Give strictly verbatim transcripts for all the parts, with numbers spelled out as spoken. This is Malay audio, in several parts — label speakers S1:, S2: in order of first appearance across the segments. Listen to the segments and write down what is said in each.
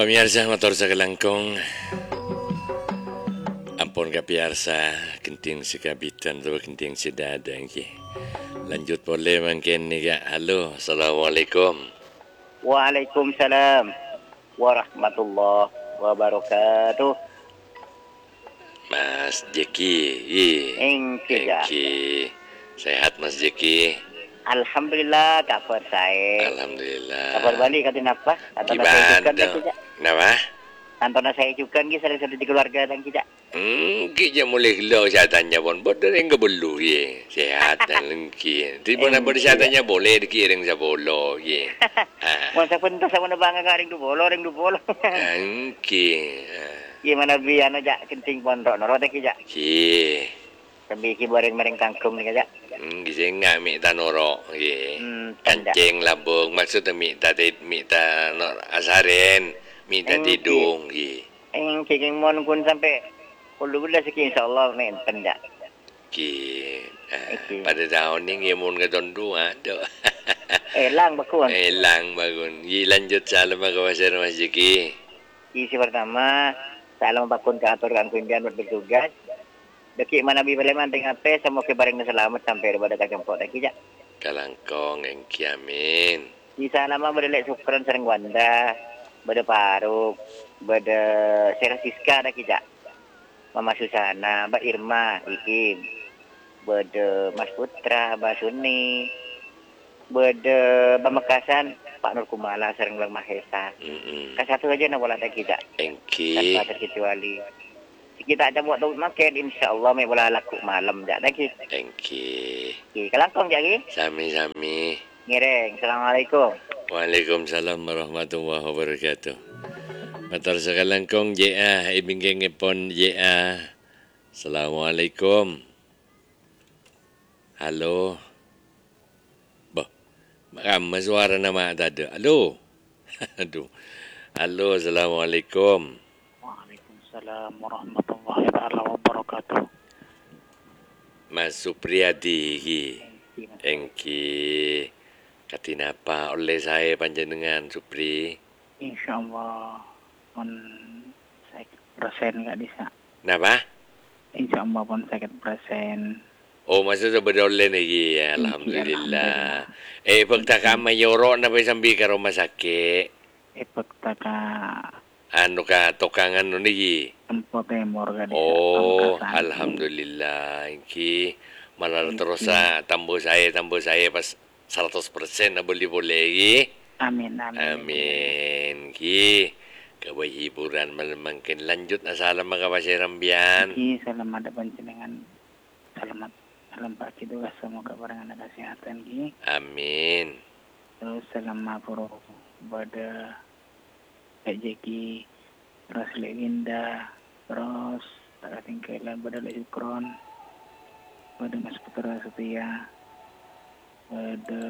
S1: Pamirsa motor sa kalangkong. Ampon ka piarsa, kenting si kabitan tu, kenting si dadang ki. Lanjut boleh mungkin ni kak. Halo, Assalamualaikum.
S2: Waalaikumsalam warahmatullahi wabarakatuh.
S1: Mas Jeki. Ye.
S2: Engki ja.
S1: Engki. Sehat Mas Jeki?
S2: Alhamdulillah, kabar saya.
S1: Alhamdulillah.
S2: Kabar balik kata napa? Kata saya juga
S1: Gimana?
S2: kita.
S1: Kenapa?
S2: Antona saya juga ni salah satu di keluarga dan kita.
S1: Hmm, kita mulai gelo saya tanya pun, bodoh yang kebelu ye, sehat dan lengki. Di mana boleh saya tanya boleh dikiring sa bolo ye.
S2: Masa pun tak sama nebang ngaring du bolo, ring du bolo.
S1: Lengki.
S2: Gimana biana ja kenting pondok noro tak kita.
S1: Ki.
S2: Sambil ki bareng-bareng kangkung ni kita.
S1: Hmm, kita ngak mi tanoro ye.
S2: Hmm, tanda.
S1: Kancing labung maksud mi ta mi ta nor asaren, mi ta
S2: Engki.
S1: tidung ye.
S2: Engki king mon kun sampai puluh belas ki insyaallah men tanda.
S1: Ki.
S2: Okey.
S1: Pada tahun ni ngemun ke tondu ada.
S2: Elang bakun.
S1: Elang bagun. Yi lanjut salam ke wasir Mas Jeki.
S2: Isi pertama, salam bakun ke atur kan kundian bertugas. Deki mana bi baleman tengah pe sama ke bareng selamat sampai pada kajempok dak kijak.
S1: Kalangkong engki amin.
S2: Di sana mah berlek sukron sering wanda, bade paruk, bade Serasiska dak kijak. Mama Susana, Mbak Irma, Iim, bade Mas Putra, Mbak Suni, bade Pamekasan, Pak Nur Kumala sering Bang Mahesa.
S1: Mm-mm.
S2: Kan satu aja nak bola dak kijak.
S1: Engki.
S2: Tanpa terkecuali. Kita ada buat tahu makan insya-Allah mai bola laku malam jak lagi.
S1: Engki.
S2: Okey, kalangkong jak lagi.
S1: Sami-sami.
S2: Ngereng. Assalamualaikum.
S1: Waalaikumsalam warahmatullahi wabarakatuh. Matar sakalangkong J A ibingking ipon J A. Assalamualaikum. Halo. Bah. Makam suara nama tadi. Halo. Aduh. Halo, Assalamualaikum.
S3: Waalaikumsalam warahmatullahi taala wabarakatuh.
S1: Mas Supriyadi ki. Engki. Katinapa oleh saya panjenengan Supri?
S3: Insyaallah pun sakit persen enggak bisa.
S1: Napa?
S3: Insyaallah pun sakit persen.
S1: Oh, masa sebedoleh lagi ya. Alhamdulillah. Eh, pagtaka mayoro na pa sambi ka rumah sakit.
S3: Epek taka
S1: Ano ka tokangan no nigi?
S3: tempo temor kan.
S1: Oh, alhamdulillah. Iki malar terus sa tambo saya, tambo saya pas seratus persen na boleh-boleh lagi.
S3: Amin amin.
S1: Amin. Ki kaway hiburan malamangkin lanjut na salam mga pasirambian.
S3: Ki selamat panjenengan. Selamat salam Pak Kidu semoga barengan kesehatan ki.
S1: Amin.
S3: Terus selamat puro pada Pak Jeki, terus Leginda, terus tak tinggalan pada Lekron, pada Mas Putra Setia, pada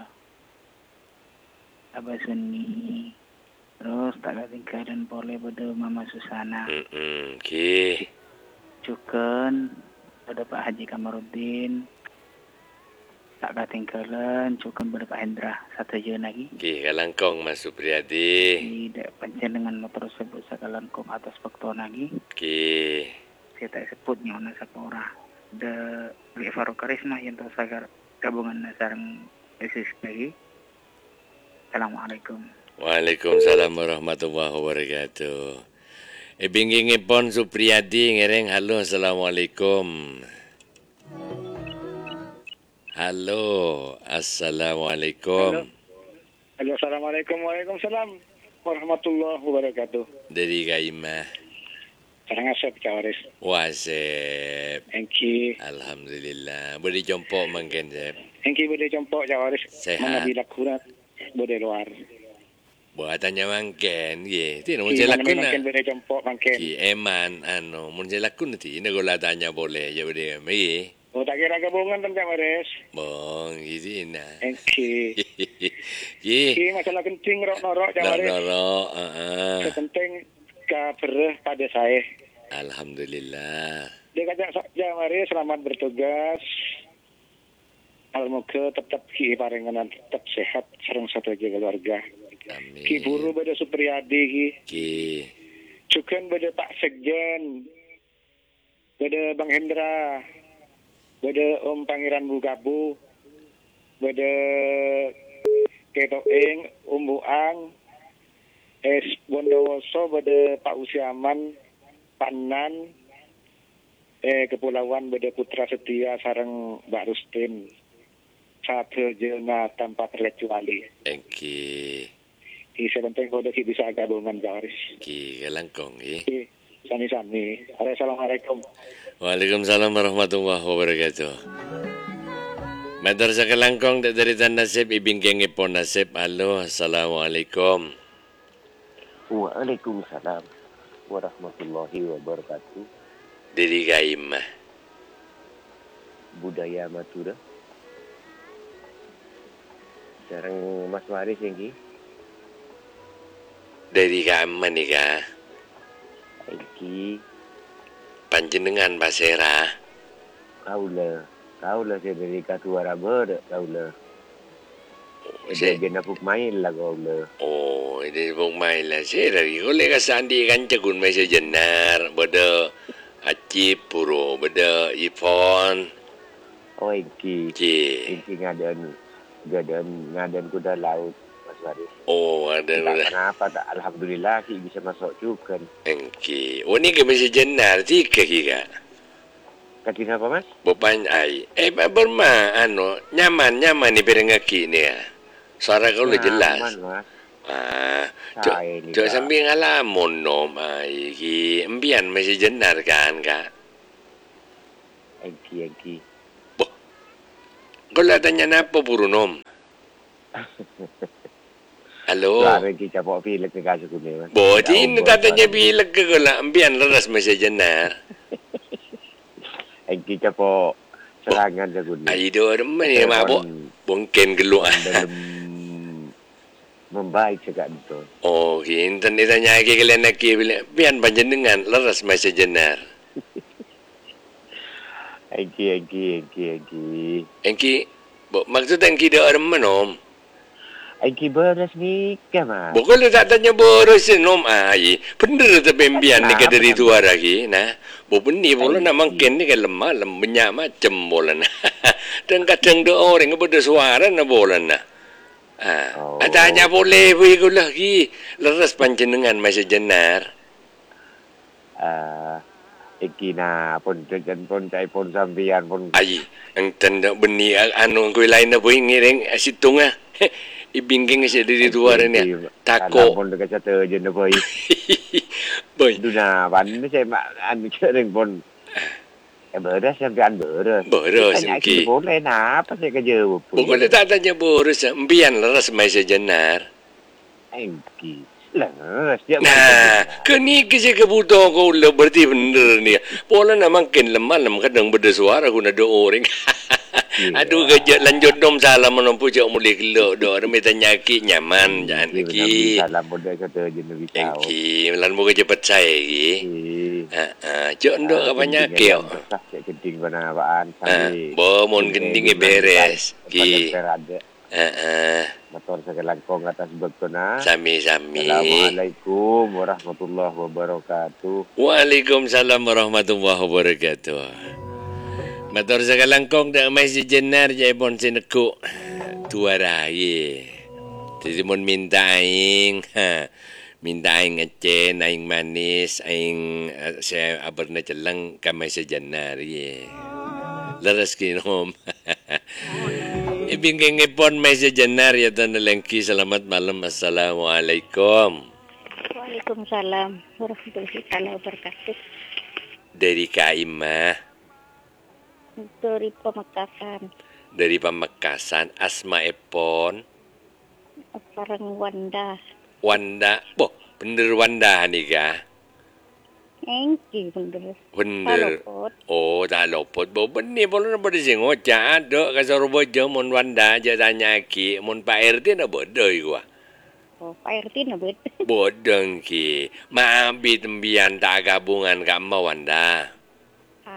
S3: Abah Suni, terus tak tinggalan boleh pada Mama Susana,
S1: Mm-mm. Ki.
S3: Cuken, pada Pak Haji Kamarudin, tak tinggalan Cuken pada Pak Hendra satu je lagi.
S1: Ki kalangkong Mas Supriyadi.
S3: Tidak pencen dengan motor sebut sakalangkong atas faktor lagi.
S1: Ki.
S3: Saya tak sebutnya ona sapora. De Farouk Karisma yang tersagar gabungan sareng S S lagi. Assalamualaikum.
S1: Waalaikumsalam warahmatullahi wabarakatuh. Ibinging ipon Supriyadi ngereng halo assalamualaikum. Halo, assalamualaikum.
S4: Halo, assalamualaikum, waalaikumsalam warahmatullahi wabarakatuh.
S1: Dari Kaimah.
S4: Sarang asap cawaris.
S1: Wasep.
S4: Engki,
S1: Alhamdulillah. Boleh jumpa mungkin Sep.
S4: engki boleh compok cawaris.
S1: Sehat.
S4: Mengambil kurat, boleh luar.
S1: Buatannya mungkin, ye. Tidak mun
S4: Ki,
S1: saya
S4: mana
S1: lakun
S4: mungkin
S1: na.
S4: boleh compok mungkin.
S1: Ki eman, ano, mun saya lakun nanti. Ini gula tanya boleh, ya boleh kami.
S4: Oh, tak kira gabungan tentang cawaris.
S1: Bong, gitu na.
S4: Engki,
S1: Ye.
S4: ki masalah kencing rok-norok
S1: Nor
S4: cawaris.
S1: noro, heeh.
S4: Sepenting kabareh pada saya.
S1: Alhamdulillah.
S4: Dia kata cawaris selamat bertugas. Almoga tetap ki parenganan tetap sehat sareng satu aja keluarga.
S1: Amin.
S4: Ki Buru pada Supriyadi ki.
S1: Ki.
S4: Cukan pada Pak Sekjen. Pada Bang Hendra. Pada Om Pangeran Bugabu. Pada Ketoeng, Om Buang. Es Bondowoso pada Pak Usiaman, Pak Nan. Eh Kepulauan pada Putra Setia sareng Mbak Rustin. Satu jelma tanpa terkecuali.
S1: Engki.
S4: Di sebentar kode ki bisa gabungan garis.
S1: Ki kelangkong ki.
S4: Ki sami-sami. Assalamualaikum.
S1: Waalaikumsalam warahmatullahi wabarakatuh. Madrasah Kelangkong dari Nasib ibing geng ipon nasib. Halo, assalamualaikum.
S5: Waalaikumsalam warahmatullahi wabarakatuh.
S1: Dari Gaimah.
S5: Budaya Madura. Sareng Mas Waris yang
S1: Dari Gaimah nih ka.
S5: Iki
S1: Panjenengan Basera.
S5: kaula kaula saya dari Katuara ber kaula.
S1: Saya-
S5: Saya genapuk main lah kaula.
S1: Oh, ini pong main lah. Saya dari kolej kasandi kan cakun may sa jenar. Bada Acip, Puro, bada Ipon.
S5: Oh iki
S1: Ki.
S5: iki ngadan ngadan ngadan kuda laut Mas Waris.
S1: Oh, ada
S5: Tak
S1: udah.
S5: kenapa tak alhamdulillah ki bisa masuk juga.
S1: Engki. Oh, ni ke may sa jenar. Tika kika.
S5: Katina apa Mas?
S1: Bupan ay. Eh, berma, ano, nyaman, nyaman ni perengaki ni ah. Suara kau le jelas.
S5: Aman, Mas.
S1: Ah, cok,
S5: Saya ni,
S1: cok
S5: Kak.
S1: sambil ngalamun nom ay ki embian masih jenar kan kak.
S5: Iki iki.
S1: Kau lah tanya napa puru nom? Halo.
S5: Suara ki capok pilek ke kasih kuning Mas.
S1: Bodi
S5: Ya,
S1: ni
S5: Allah,
S1: tatanya
S5: suara.
S1: bilag ke kau lah embian leras masih jenar.
S5: Iki capok serangan sa kuning.
S1: Ay do remen ni mabok. Bongken keluar.
S5: Dalam membaik cakap itu.
S1: Oh, kintan ni tanya lagi kalian nak bila bian panjenengan leras masih jenar.
S5: Iki iki iki iki.
S1: Engki, bo- maksudnya engki dah remen om.
S5: Iki beres ni ke Mas?
S1: Bukan tak tanya boros nom ai. Bener tu pembian ni ke dari tua lagi nah. Bo beni bola nak mangken ni ke lemah lembenya macam bola nah. Dan kadang do orang ke suara na bola nah. Ah,
S5: Oh.
S1: adanya boleh bui ko lagi. Leras panjenengan masih jenar.
S5: Ah, iki na pun jajan pun cai pun sambian pun.
S1: Ai, ang tanda beni anu ko lain na bui ngiring situng ah. Ibingking siya dari tua ni.
S5: Alam
S1: Tako.
S5: pun dekat satu je na boy.
S1: Boy.
S5: Duna ban ni saya mak an kering pun. Eh beres sambian beres.
S1: Beres,
S5: Tanya
S1: Iki.
S5: iki boleh na apa saya kerja pun.
S1: Bukan tak tanya boros embian leras masih jenar.
S5: Iki. Lah, setiap
S1: Nah, kini kasi kebutuhan ko ulo berarti bener ni. Pola naman kin lemah lam kadang beda suara ko na do orang. Aduh kerja lanjut dom salam menempuh jauh mulai kilo do orang minta nyaki nyaman jangan lagi.
S5: Salam bodoh kata je nabi tahu.
S1: Engki, melan mo cepat saya lagi. Ah, ah, jauh ndo apa nyaki yo.
S5: Cek genting kena apaan
S1: Ah,
S5: sampai.
S1: bo mon gending beres. Ki.
S5: Ada
S1: Ah, ah,
S5: motor sekelangkong atas bektona.
S1: sami-sami.
S5: Assalamualaikum warahmatullahi wabarakatuh.
S1: Waalaikumsalam warahmatullahi wabarakatuh. Matur sakalangkong da may si jenar jay pon sineku tua raya. Jadi mon minta aing, ha. Minta aing ngecen, aing manis, aing uh, saya abarna celang kamay sa jenar ye. Laras kinom. Ibing ngipon may sa jenar ya tan lengki selamat malam. Assalamualaikum.
S6: Waalaikumsalam warahmatullahi wabarakatuh.
S1: Dari Kaimah.
S6: Dari Pamekasan,
S1: Dari Pamekasan, Asma Epon,
S6: sekarang Wanda.
S1: Wanda, boh, bener Wanda nih kah?
S6: Engki bener.
S1: Bener.
S6: Talopot.
S1: Oh, tak lopot. Boh, bener, boleh nak berdiri ngocak. Ada, kasar bojo, mon Wanda, aja tanya ki, mon Pak R T nak bodoh gua.
S6: Oh, Pak R T na bet.
S1: Bodoh ki, maabi tembian tak gabungan kamu Wanda.
S6: Ah,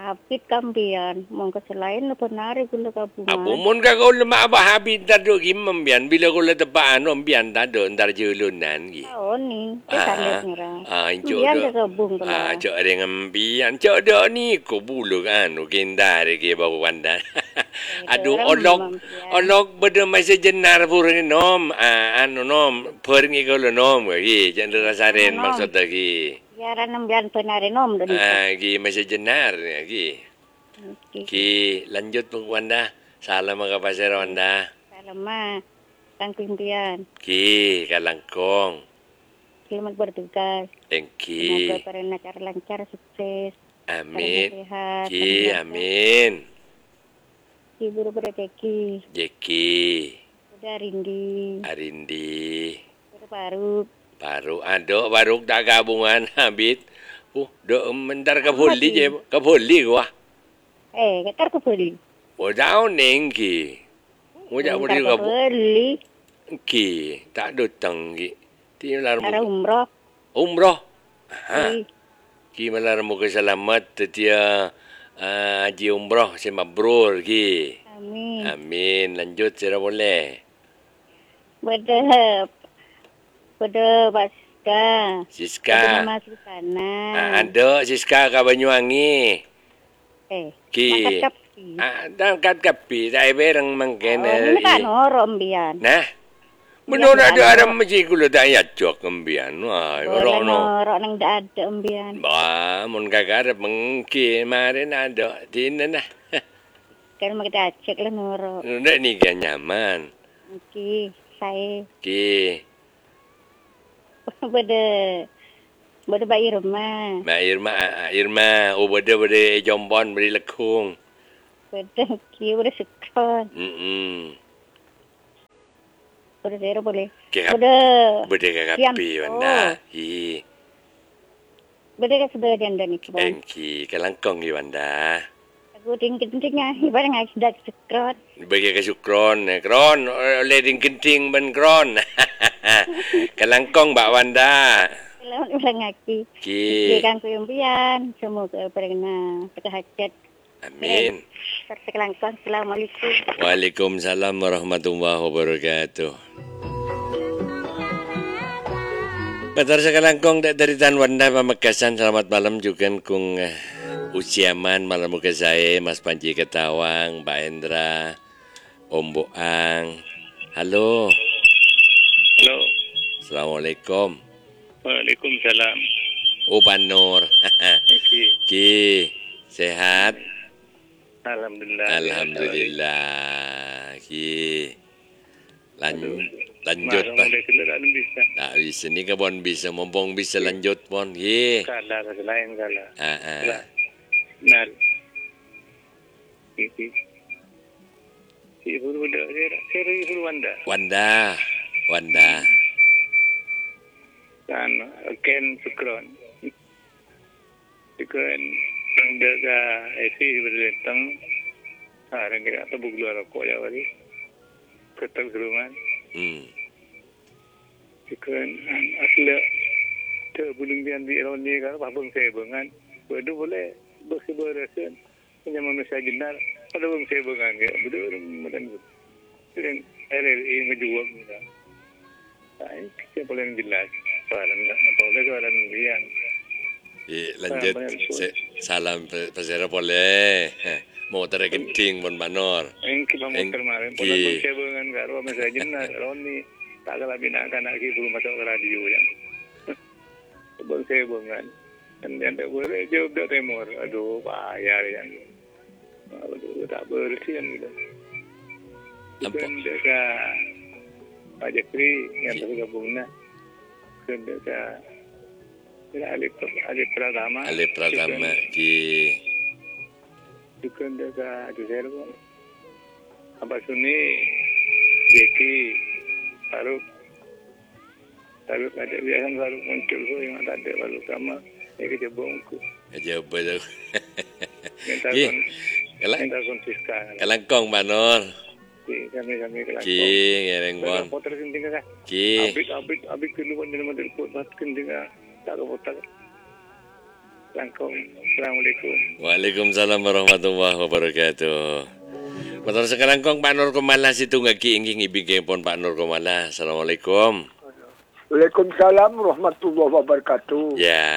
S6: Habit kambian, mong keselain na panari kula kabungan.
S1: Apo mon ka kau lemak apa habis tado gimam bian bila kau letak anu bian tado ntar julunan gi.
S6: Oh ni,
S1: Ah,
S6: kita lihat ngira.
S1: ah, injo
S6: Bian
S1: do.
S6: ke kabung
S1: Ah,
S6: kala.
S1: cok dengan bian cok do ni ko bulu anu kendare ke bawa wanda. Aduh olok olok beda masih jenar purni nom ah anu nom pergi kau nom gi jangan rasaren maksud lagi.
S6: Biaran nambian panari nom dan.
S1: Ah gi masih jenar gi.
S6: Okay.
S1: Ki lanjut Pung Wanda. Salam mga pasir Wanda.
S6: Salamat, kang pimpian.
S1: Ki kalangkong.
S6: Selamat bertugas.
S1: Thank
S6: Semoga
S1: you.
S6: para acara lancar, sukses.
S1: Amin.
S6: Sehat.
S1: Ki amin.
S6: Ibu berrezeki.
S1: Jeki.
S6: Udah Rindi.
S1: Arindi.
S6: Udah Faruk.
S1: Baru ada baru tak gabungan habis. Uh, do mentar ke poli je. Ke poli gua.
S6: Eh, ketar ke beli.
S1: Oh, dah neng ki. Mo jak beri
S6: Ketar
S1: ke
S6: ke beli.
S1: ki. Tak datang ki. Ti lar
S6: Cara
S1: mo.
S6: umroh.
S1: Umroh. Ha.
S6: Eh,
S1: Ki malar mo ke selamat tetia uh, haji umroh si mabrur ki.
S6: Amin.
S1: Amin. Lanjut sira boleh.
S6: Beda. Beda Baska. Beda
S1: Siska.
S6: Mama Susana.
S1: Ah, ada Siska ka Banyuwangi.
S6: Eh,
S1: Ki.
S6: makan kapi.
S1: Ah, dan kat kapi dai berang
S6: Oh,
S1: mangkene.
S6: ini kan orang bian.
S1: Nah.
S6: Bian
S1: Menurut
S6: tak
S1: ada
S6: ada.
S1: orang mesti kula tak yacok kembian. Wah,
S6: Boleh
S1: orang no.
S6: orang nang dak ada ambian.
S1: Bah, mun kagak mengki kemarin ada. Dina nah.
S6: Kan mak kita cek lah noro.
S1: Ndak ni kan nyaman.
S6: Ki, saya
S1: Ki.
S6: beda beda bayi rumah.
S1: Ma Irma, ah, Irma, oh beda beda jombon beri lekung.
S6: Beda ki beda sekron.
S1: Hmm.
S6: Beda zero boleh.
S1: Kaya
S6: Beda
S1: beda
S6: Siam.
S1: kagapi
S6: Oh.
S1: wanda. Hi.
S6: beda ka sebagian dan itu.
S1: Engki kalangkong gi wanda.
S6: Aku tinggi-tinggi ibarat ngai sudah sekron.
S1: Bagi ke sukron, eh, kron, oleh ding kenting ben kron. Kalangkong Mbak Wanda.
S6: Selamat ulang lagi.
S1: Ki.
S6: Kang kuyumpian, semoga berkena berhajat.
S1: Amin.
S6: Terselangkang. Assalamualaikum.
S1: Waalaikumsalam warahmatullahi wabarakatuh. Petar sekalangkong dari Tan Wanda Pamekasan. Selamat malam juga kung uh, usiaman malam muka saya Mas Panji Ketawang, Mbak Endra, Om Boang. Halo.
S4: Halo.
S1: Assalamualaikum.
S4: Waalaikumsalam.
S1: Oh Banur.
S4: Iki.
S1: Ki sehat.
S4: Alhamdulillah.
S1: Alhamdulillah. Ki Lan, lanjut
S4: Marang
S1: pa.
S4: udah kendaraan bisa.
S1: Tak bisa ni ka bon bisa mumpung bisa lanjut pon. Ki.
S4: Kalah ke lain kalah.
S1: Ah ah.
S4: Kalah. Nah. Iki. Ibu udah seri ibu Wanda.
S1: Wanda. Wanda.
S4: Kan Ken Sukron. Sukron ang daga esi berdatang. Sarang kira atau bugluar ko ya wali. Ketang seruman.
S1: Hmm.
S4: Sukron asla terbulung bian di ironi kan babung saya bengan. Bodoh boleh berseberasan. Punya manusia jenar. Ada bang saya bengan ya. Bodoh mudan. Dan R R I ngejual kita. Ay, siya pala yung jelas. Parang napawala ko, parang biyan.
S1: Eh, lanjut. Se, salam pasera pole. Mau tera genting pon Banor.
S4: Ang kibang
S1: Ang-
S4: motor marin.
S1: ki-
S4: Pula pun siya bangan karo. Masaya jenar. Roni. Tak kalah binakan lagi. Belum masuk ke radio yang. Bang saya bangan. Dan yang tak boleh jawab dah temor. Aduh, payah yang. Aduh, tak bersih yang gitu.
S1: Nampak.
S4: Bukan deka Pak Jakri yang tergabung na. Bukan deka Kira Alif Alif Pratama.
S1: Ale Pratama ki.
S4: Bukan deka Juser pun. Abah Suni, Jeki, Faruk. Faruk ada biasa Faruk muncul so yang tak ada Faruk sama. Ini kejebongku.
S1: Aja betul.
S4: Minta
S1: Ki.
S4: kon,
S1: Kalang
S4: minta konsisten.
S1: kalangkong Banor.
S4: Kami kami kelakon.
S1: Ki ngereng bon.
S4: Potong kenting kan?
S1: Ki.
S4: Abik abik abik keluar dari model pot bat kenting tak ke potong. Langkong. Assalamualaikum.
S1: Waalaikumsalam warahmatullahi wabarakatuh. Matur sekalangkong Pak Nur Komala situ ngagi ingin ibigay pon Pak Nur Komala. Assalamualaikum.
S7: Waalaikumsalam warahmatullahi wabarakatuh.
S1: Ya,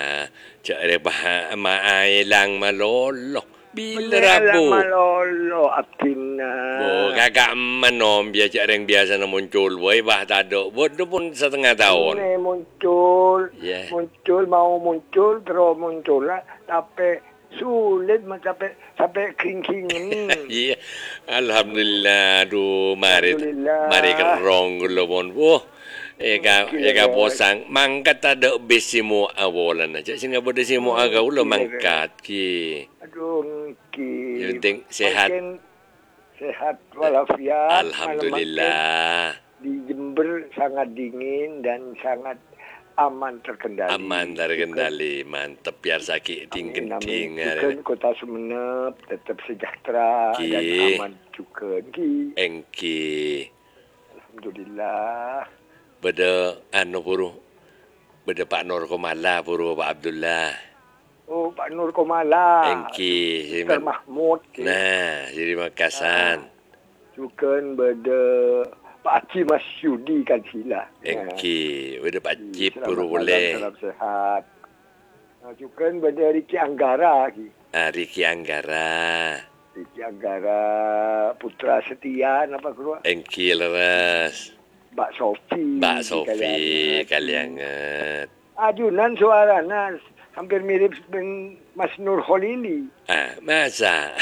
S1: cari bah maailang malolo. Bila rabu.
S7: Malolo apina.
S1: Oh, kakak manom biasa yang biasa na muncul. Boy bah tado. Bodoh pun setengah tahun.
S7: Ini muncul,
S1: Yeah.
S7: muncul mau muncul terus muncul lah. Tapi sulit sampai sampai kering-kering ini.
S1: Iya. Alhamdulillah. Aduh, mari
S7: Alhamdulillah.
S1: mari kerong gulo pun. Wah. Eka eka posang mangkat ada besimu awalan aja sehingga pada simu agak ulah mangkat ki.
S7: Aduh, ki.
S1: Yang penting sehat.
S7: Makin sehat walafiat.
S1: Alhamdulillah.
S7: Di Jember sangat dingin dan sangat aman terkendali.
S1: Aman terkendali, mantep biar sakit tinggi tinggi.
S7: Juga kota Sumenep tetap sejahtera
S1: Ki.
S7: dan aman juga. Ki.
S1: Engki.
S7: Alhamdulillah.
S1: Beda anu puru. Beda Pak Nur Komala puru Pak Abdullah.
S7: Oh, Pak Nur Komala.
S1: Engki.
S7: Mister Mahmud. Ki.
S1: Nah, jadi Makassar.
S7: Juga beda Pak Haji Mas Yudi kan sila.
S1: Engki. Beda Pak Cip
S7: Selamat
S1: puru
S7: malam,
S1: boleh.
S7: Salam sehat. Nah, juga beda Riki Anggara. Ki.
S1: Ah, Riki Anggara.
S7: Riki Anggara Putra Setia apa keluar?
S1: Engki leras.
S7: Mbak Sofi.
S1: Mbak Sofi
S7: Kalianget.
S1: Kalianget.
S7: Ajunan suaranya hampir mirip dengan Mas Nur Holili.
S1: Ah, masa?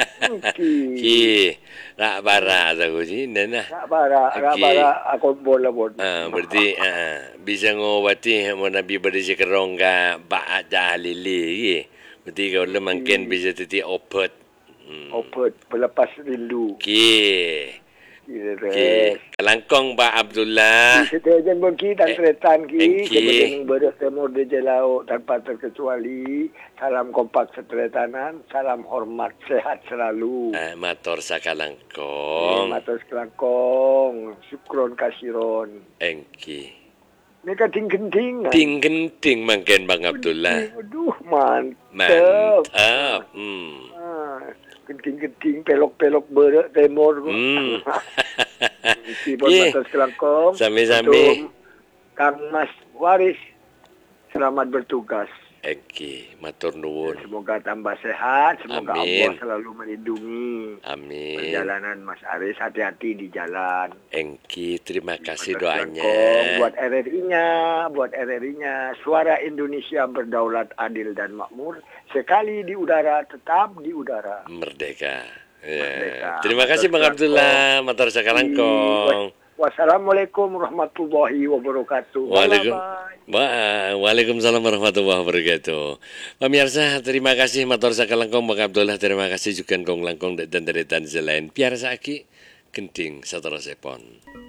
S7: Ki.
S1: Ki, nak bara aku sini nah.
S7: Nak bara, nak
S1: Ki.
S7: bara aku bola bola.
S1: Ah, berarti ah, bisa ngobati mau nabi berdisi kerong ka ba aja lili. Berarti kau le mungkin bisa titi obat. Hmm.
S7: Obat pelepas rindu.
S1: Ki.
S7: Ki.
S1: Ki. Kalangkong Pak Abdullah.
S7: Kita jangan ki dan
S1: Eh,
S7: tretan ki.
S1: Engki.
S7: Kemudian beres temur di Jelau tanpa terkecuali. Salam kompak setretanan. Salam hormat sehat selalu.
S1: Ah, mator sakalangkong.
S7: Matos kelangkong. Syukron kasiron.
S1: Engki.
S7: Ini kan ting-ting.
S1: Ting genting mungkin Bang Abdullah.
S7: Aduh, mantap.
S1: Mantap. Hmm.
S7: Ah, genting-genting, pelok-pelok berak temur.
S1: Hmm.
S7: Sipon
S1: Ye.
S7: Matos kelangkong.
S1: Sami-sami.
S7: Untuk Kang Mas Waris. Selamat bertugas.
S1: Engki, matur nuwun.
S7: Semoga tambah sehat. Semoga
S1: Amin.
S7: Allah selalu melindungi.
S1: Amin.
S7: Perjalanan Mas Aris, hati-hati di jalan.
S1: Engki, terima kasih
S7: Matos
S1: doanya.
S7: Kelangkong, buat R R I-nya, buat R R I-nya. Suara Indonesia berdaulat, adil dan makmur. Sekali di udara, tetap di udara.
S1: Merdeka. Ya.
S7: Merdeka.
S1: Terima kasih Bang
S7: Matur
S1: Abdullah, matur sakalangkong.
S7: Wassalamualaikum warahmatullahi wabarakatuh.
S1: Waalaikum-
S7: Bye-bye.
S1: Wa- Waalaikumsalam warahmatullahi wabarakatuh. Pemirsa, terima kasih matur sakalangkong Bang Abdullah, terima kasih juga kong langkong dan deretan selain. Biar saki genting seterusnya pon.